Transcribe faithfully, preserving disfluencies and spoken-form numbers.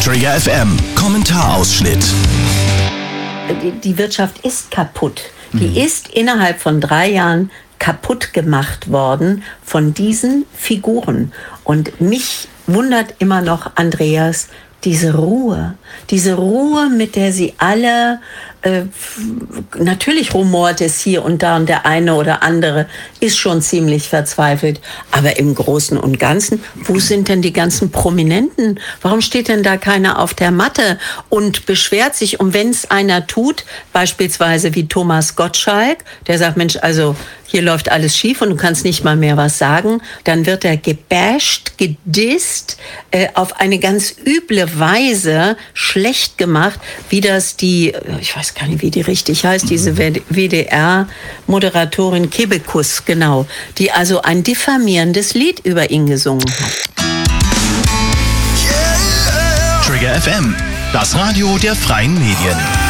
Trigger F M, Kommentarausschnitt. Die, die Wirtschaft ist kaputt. Die mhm. ist innerhalb von drei Jahren kaputt gemacht worden von diesen Figuren. Und mich wundert immer noch, Andreas, diese Ruhe, diese Ruhe, mit der sie alle, äh, natürlich rumort es hier und da und der eine oder andere ist schon ziemlich verzweifelt, aber im Großen und Ganzen, wo sind denn die ganzen Prominenten? Warum steht denn da keiner auf der Matte und beschwert sich? Und wenn es einer tut, beispielsweise wie Thomas Gottschalk, der sagt, Mensch, also hier läuft alles schief und du kannst nicht mal mehr was sagen, dann wird er gebasht, gedisst, äh, auf eine ganz üble Weise schlecht gemacht, wie das die, ich weiß gar nicht, wie die richtig heißt, diese W D R-Moderatorin Kebekus, genau, die also ein diffamierendes Lied über ihn gesungen hat. Trigger F M, das Radio der freien Medien.